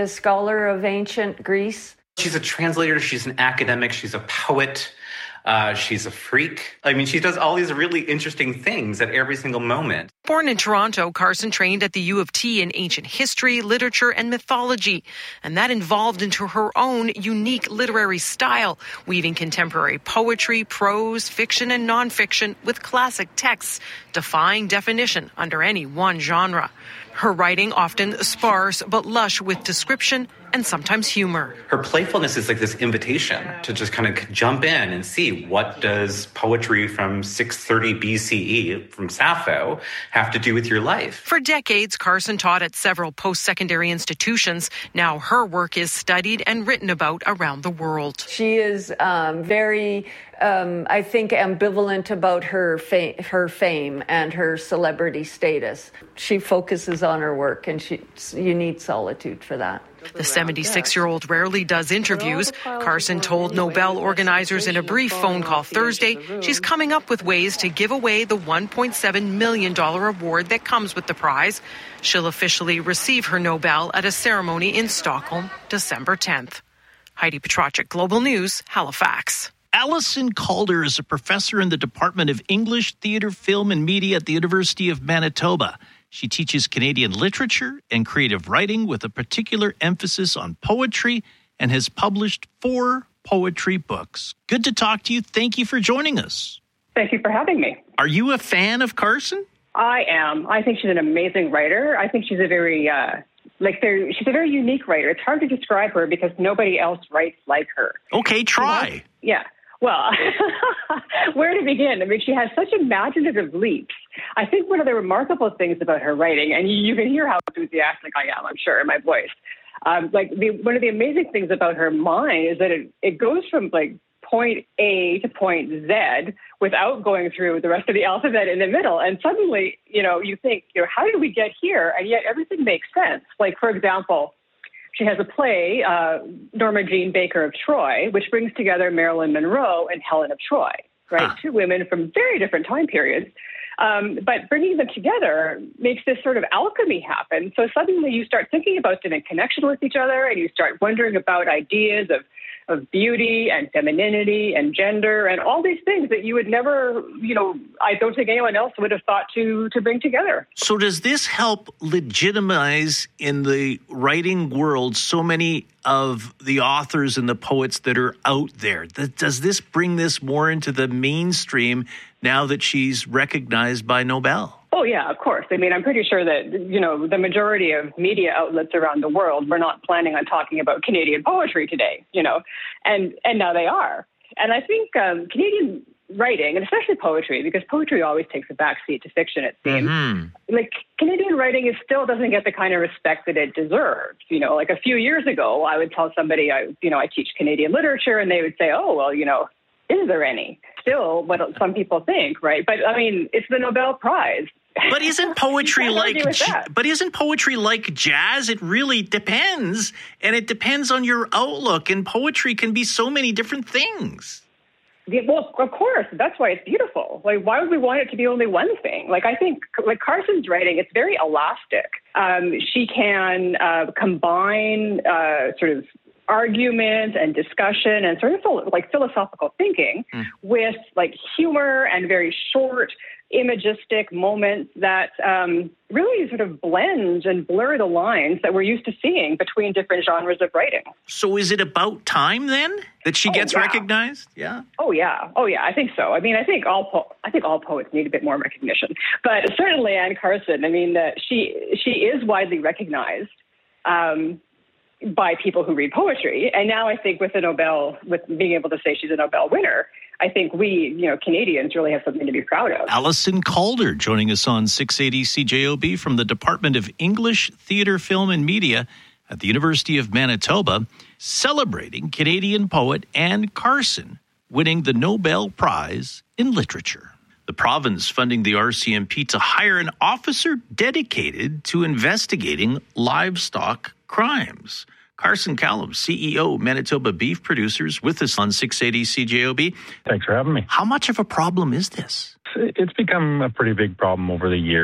of ancient Greece. She's a translator, she's an academic, she's a poet. She's a freak. I mean, she does all these really interesting things at every single moment. Born in Toronto, Carson trained at the U of T in ancient history, literature, and mythology. And that evolved into her own unique literary style, weaving contemporary poetry, prose, fiction, and nonfiction with classic texts, defying definition under any one genre. Her writing often sparse but lush with description and sometimes humor. Her playfulness is like this invitation to just kind of jump in and see what does poetry from 630 BCE from Sappho have to do with your life. For decades, Carson taught at several post-secondary institutions. Now her work is studied and written about around the world. She is very, I think, ambivalent about her fame and her celebrity status. She focuses on her work, and you need solitude for that. The 76-year-old rarely does interviews. Carson told Nobel organizers in a brief phone call Thursday she's coming up with ways to give away the $1.7 million award that comes with the prize. She'll officially receive her Nobel at a ceremony in Stockholm, December 10th. Heidi Petracek, Global News, Halifax. Alison Calder is a professor in the Department of English, Theatre, Film and Media at the University of Manitoba. She teaches Canadian literature and creative writing with a particular emphasis on poetry and has published 4 poetry books. Good to talk to you. Thank you for joining us. Thank you for having me. Are you a fan of Carson? I am. I think she's an amazing writer. I think she's a very, she's a very unique writer. It's hard to describe her because nobody else writes like her. Okay, try. Yeah. Well, where to begin? I mean, she has such imaginative leaps. I think one of the remarkable things about her writing, and you can hear how enthusiastic I am, I'm sure, in my voice. One of the amazing things about her mind is that it goes from point A to point Z without going through the rest of the alphabet in the middle. And suddenly, you think, how did we get here? And yet everything makes sense. Like, for example, she has a play, Norma Jean Baker of Troy, which brings together Marilyn Monroe and Helen of Troy, right? 2 women from very different time periods. But bringing them together makes this sort of alchemy happen. So suddenly you start thinking about them in connection with each other, and you start wondering about ideas of beauty and femininity and gender and all these things that you would never, I don't think anyone else would have thought to bring together. So does this help legitimize in the writing world so many of the authors and the poets that are out there? Does this bring this more into the mainstream now that she's recognized by Nobel? Oh, yeah, of course. I mean, I'm pretty sure that, the majority of media outlets around the world were not planning on talking about Canadian poetry today, and now they are. And I think Canadian writing, and especially poetry, because poetry always takes a backseat to fiction, it seems. Mm-hmm. Canadian writing still doesn't get the kind of respect that it deserves. A few years ago, I would tell somebody, I teach Canadian literature, and they would say, oh, well, is there any? Still what some people think, right? But I mean, it's the Nobel Prize. But isn't poetry like jazz? It really depends, and it depends on your outlook. And poetry can be so many different things. Yeah, well, of course, that's why it's beautiful. Why would we want it to be only one thing? I think, Carson's writing, it's very elastic. She can combine sort of argument and discussion and sort of philosophical thinking with humor and very short imagistic moments that really sort of blend and blur the lines that we're used to seeing between different genres of writing. So is it about time then that she gets recognized? Yeah. Oh yeah. I think so. I mean, I think all poets need a bit more recognition, but certainly Anne Carson. I mean, she is widely recognized by people who read poetry. And now I think with being able to say she's a Nobel winner, I think we, Canadians really have something to be proud of. Alison Calder joining us on 680 CJOB from the Department of English, Theatre, Film and Media at the University of Manitoba, celebrating Canadian poet Anne Carson winning the Nobel Prize in Literature. The province funding the RCMP to hire an officer dedicated to investigating livestock crimes. Carson Callum, CEO, Manitoba Beef Producers, with us on 680 CJOB. Thanks for having me. How much of a problem is this? It's become a pretty big problem over the years.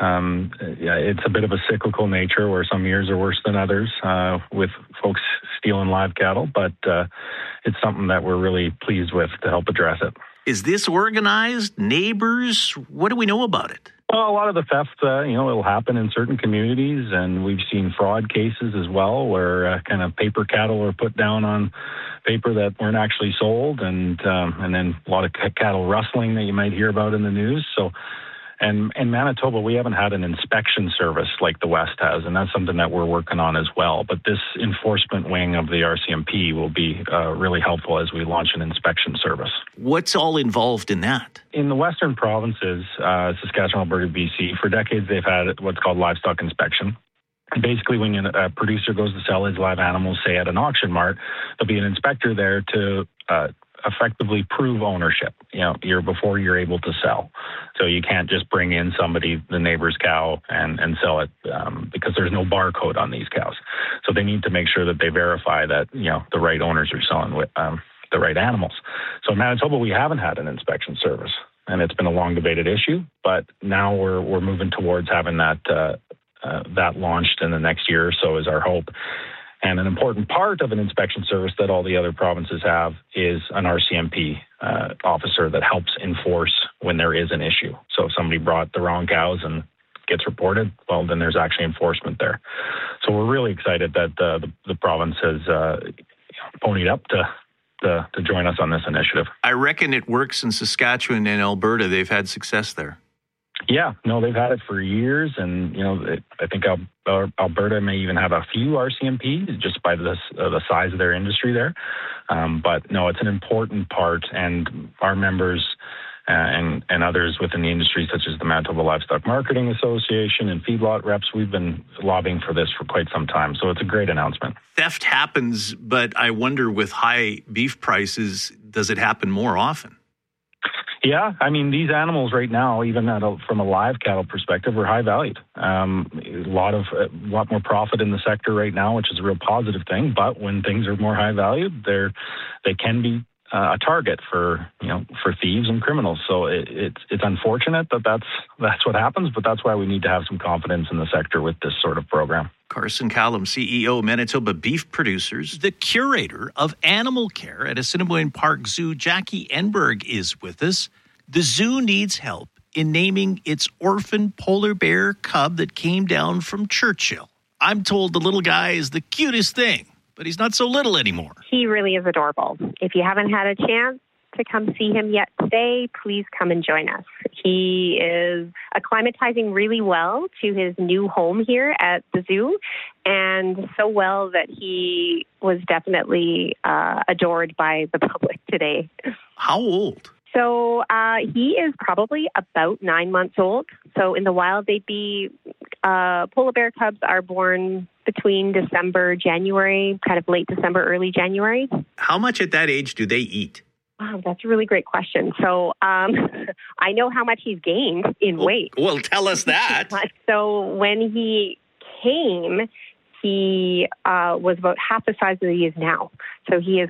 It's a bit of a cyclical nature where some years are worse than others with folks stealing live cattle, but it's something that we're really pleased with to help address it. Is this organized? Neighbors? What do we know about it? Well, a lot of the theft, it'll happen in certain communities, and we've seen fraud cases as well where kind of paper cattle are put down on paper that weren't actually sold, and then a lot of cattle rustling that you might hear about in the news. So, and in Manitoba, we haven't had an inspection service like the West has, and that's something that we're working on as well. But this enforcement wing of the RCMP will be really helpful as we launch an inspection service. What's all involved in that? In the Western provinces, Saskatchewan, Alberta, BC, for decades they've had what's called livestock inspection. Basically, when a producer goes to sell his live animals, say at an auction mart, there'll be an inspector there to effectively prove ownership, before you're able to sell. So you can't just bring in the neighbor's cow and sell it because there's no barcode on these cows. So they need to make sure that they verify that, the right owners are selling with the right animals. So in Manitoba, we haven't had an inspection service, and it's been a long debated issue, but now we're moving towards having that launched in the next year or so is our hope. And an important part of an inspection service that all the other provinces have is an RCMP officer that helps enforce when there is an issue. So if somebody brought the wrong cows and gets reported, well, then there's actually enforcement there. So we're really excited that the province has ponied up to join us on this initiative. I reckon it works in Saskatchewan and Alberta. They've had success there. Yeah, no, they've had it for years, and I think Alberta may even have a few RCMPs just by the size of their industry there. But no, it's an important part, and our members and others within the industry, such as the Manitoba Livestock Marketing Association and feedlot reps, we've been lobbying for this for quite some time. So it's a great announcement. Theft happens, but I wonder with high beef prices, does it happen more often? Yeah, I mean, these animals right now, even from a live cattle perspective, are high valued. A lot more profit in the sector right now, which is a real positive thing. But when things are more high valued, they can be a target for thieves and criminals. So it's unfortunate that that's what happens, but that's why we need to have some confidence in the sector with this sort of program. Carson Callum, CEO, Manitoba Beef Producers, the curator of animal care at Assiniboine Park Zoo, Jackie Enberg, is with us. The zoo needs help in naming its orphan polar bear cub that came down from Churchill. I'm told the little guy is the cutest thing, but he's not so little anymore. He really is adorable. If you haven't had a chance to come see him yet today, please come and join us. He is acclimatizing really well to his new home here at the zoo, and so well that he was definitely adored by the public today. How old? So he is probably about 9 months old. So in the wild, polar bear cubs are born between December, January, kind of late December, early January. How much at that age do they eat? Wow, that's a really great question. So I know how much he's gained in weight. Well, tell us that. So when he came, he was about half the size that he is now. So he's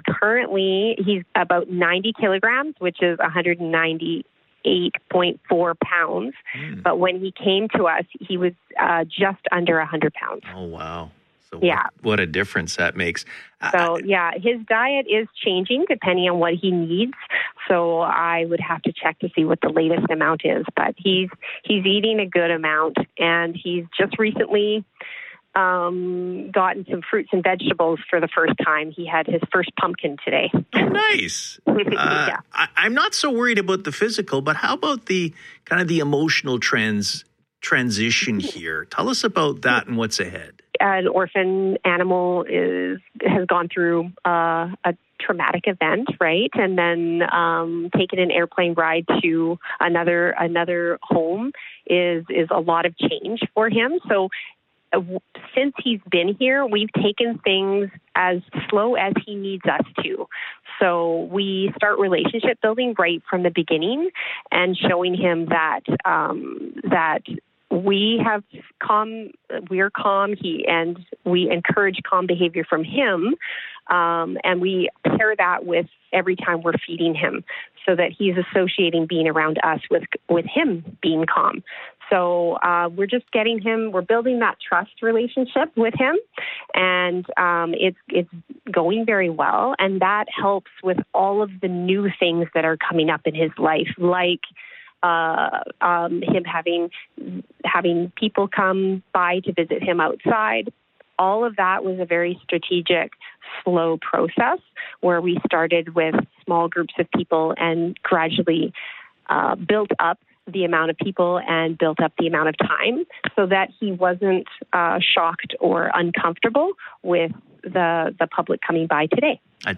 about 90 kilograms, which is 198.4 pounds. But when he came to us, he was just under 100 pounds. Oh, wow. So yeah. What a difference that makes. So, his diet is changing depending on what he needs. So I would have to check to see what the latest amount is. But he's eating a good amount, and he's just recently gotten some fruits and vegetables for the first time. He had his first pumpkin today. Oh, nice. Yeah. I'm not so worried about the physical, but how about the kind of the emotional transition here? Tell us about that and what's ahead. An orphan animal has gone through a traumatic event, right? And then taking an airplane ride to another home is a lot of change for him. So since he's been here, we've taken things as slow as he needs us to. So we start relationship building right from the beginning and showing him that we're calm, and we encourage calm behavior from him. And we pair that with every time we're feeding him so that he's associating being around us with him being calm. So we're just we're building that trust relationship with him, and it's going very well. And that helps with all of the new things that are coming up in his life, like him having people come by to visit him outside. All of that was a very strategic, slow process where we started with small groups of people and gradually built up the amount of people and built up the amount of time so that he wasn't shocked or uncomfortable with the public coming by today. At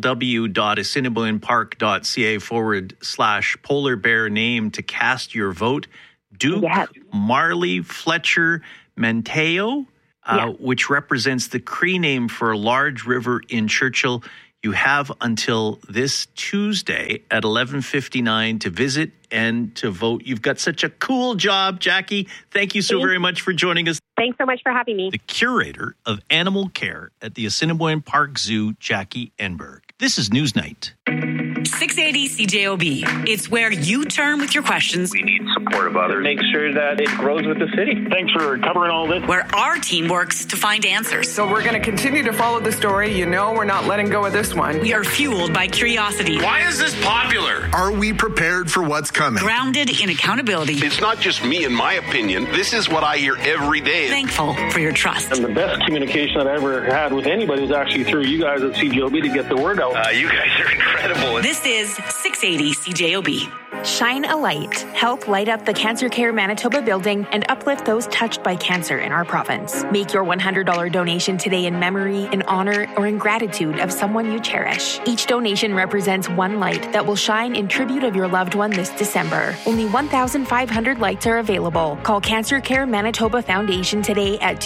www.assiniboinepark.ca/polar bear name to cast your vote, Duke Marley Fletcher Menteo, which represents the Cree name for a large river in Churchill. You have until this Tuesday at 11:59 to visit and to vote. You've got such a cool job, Jackie. Thank you so very much for joining us. Thanks so much for having me. The curator of animal care at the Assiniboine Park Zoo, Jackie Enberg. This is Newsnight. 680 CJOB. It's where you turn with your questions. We need support of others. Make sure that it grows with the city. Thanks for covering all this. Where our team works to find answers. So we're going to continue to follow the story. You know we're not letting go of this one. We are fueled by curiosity. Why is this popular? Are we prepared for what's coming? Grounded in accountability. It's not just me and my opinion. This is what I hear every day. Thankful for your trust. And the best communication that I ever had with anybody was actually through you guys at CJOB to get the word out. You guys are incredible. This is 680 CJOB. Shine a light. Help light up the Cancer Care Manitoba building and uplift those touched by cancer in our province. Make your $100 donation today in memory, in honor, or in gratitude of someone you cherish. Each donation represents one light that will shine in tribute of your loved one this December. Only 1,500 lights are available. Call Cancer Care Manitoba Foundation today at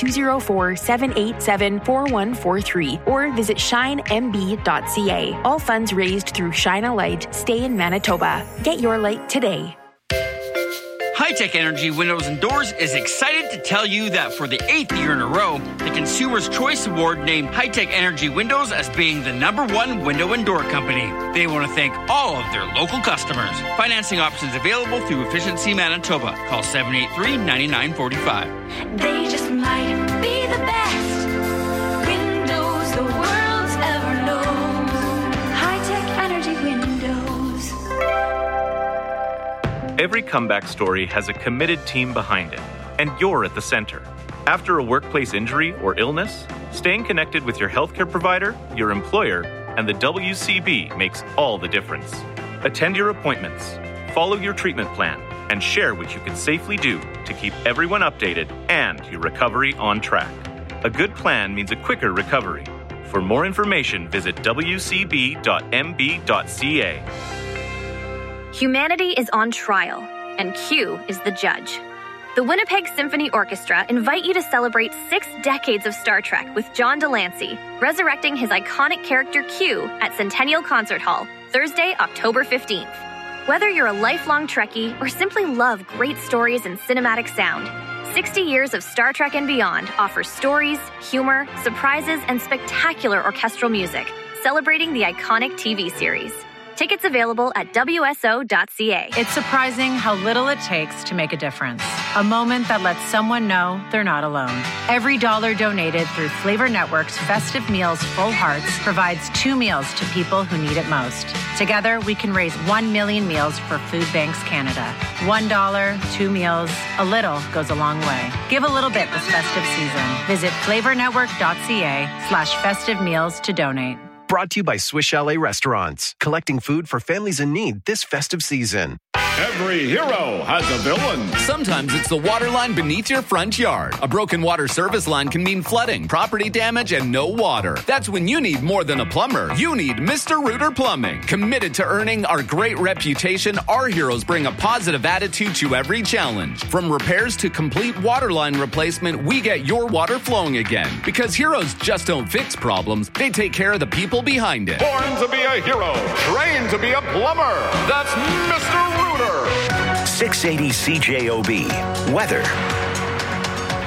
204-787-4143 or visit shinemb.ca. All funds raised through Shine a Light stay in Manitoba. Get your light today. High-Tech Energy Windows and Doors is excited to tell you that for the 8th year in a row, the Consumer's Choice Award named High-Tech Energy Windows as being the #1 window and door company. They want to thank all of their local customers. Financing options available through Efficiency Manitoba. Call 783-9945. They just might be the best windows the world's ever known. High-Tech Energy Windows. Every comeback story has a committed team behind it, and you're at the center. After a workplace injury or illness, staying connected with your healthcare provider, your employer, and the WCB makes all the difference. Attend your appointments, follow your treatment plan, and share what you can safely do to keep everyone updated and your recovery on track. A good plan means a quicker recovery. For more information, visit wcb.mb.ca. Humanity is on trial, and Q is the judge. The Winnipeg Symphony Orchestra invite you to celebrate 6 decades of Star Trek with John Delancey, resurrecting his iconic character Q at Centennial Concert Hall, Thursday, October 15th. Whether you're a lifelong Trekkie or simply love great stories and cinematic sound, 60 years of Star Trek and Beyond offers stories, humor, surprises, and spectacular orchestral music, celebrating the iconic TV series. Tickets available at WSO.ca. It's surprising how little it takes to make a difference. A moment that lets someone know they're not alone. Every dollar donated through Flavor Network's Festive Meals Full Hearts provides 2 meals to people who need it most. Together, we can raise 1 million meals for Food Banks Canada. $1, 2 meals, a little goes a long way. Give a little bit this festive season. Visit flavornetwork.ca/festive meals to donate. Brought to you by Swiss Chalet Restaurants, collecting food for families in need this festive season. Every hero has a villain. Sometimes it's the water line beneath your front yard. A broken water service line can mean flooding, property damage, and no water. That's when you need more than a plumber. You need Mr. Rooter Plumbing. Committed to earning our great reputation, our heroes bring a positive attitude to every challenge. From repairs to complete water line replacement, we get your water flowing again. Because heroes just don't fix problems, they take care of the people behind it. Born to be a hero, trained to be a plumber. That's Mr. Rooter. 680 CJOB. Weather.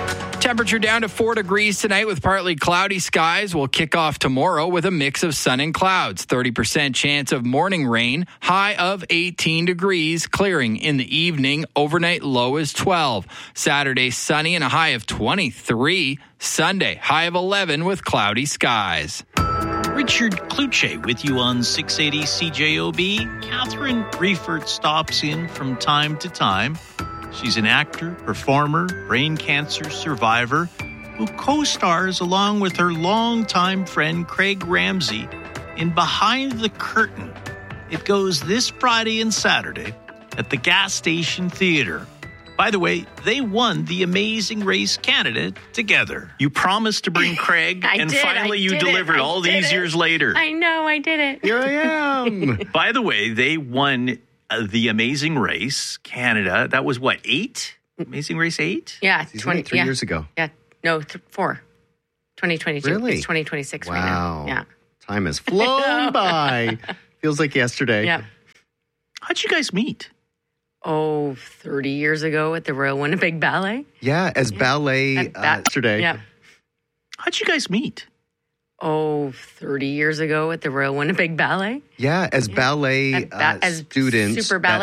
Temperature down to 4 degrees tonight with partly cloudy skies. We'll kick off tomorrow with a mix of sun and clouds. 30% chance of morning rain. High of 18 degrees. Clearing in the evening. Overnight low is 12. Saturday sunny and a high of 23. Sunday high of 11 with cloudy skies. Richard Kluche with you on 680 CJOB. Catherine Briefert stops in from time to time. She's an actor, performer, brain cancer survivor who co-stars along with her longtime friend Craig Ramsey in Behind the Curtain. It goes this Friday and Saturday at the Gas Station Theatre. By the way, they won the Amazing Race Canada together. You promised to bring Craig, and finally you delivered all these years later. I know, I did it. Here I am. By the way, they won the Amazing Race Canada. That was what, 8? Amazing Race 8? Yeah, 3 years ago. Yeah, no, 4. 2022. Really? It's 2026 right Wow. now. Yeah. Time has flown by. Feels like yesterday. Yeah. How'd you guys meet? 30 years ago at the Royal Winnipeg Ballet. Yeah, as ballet yesterday. Yeah. How'd you guys meet? 30 years ago at the Royal Winnipeg Ballet. Yeah, as ballet as students. super ballet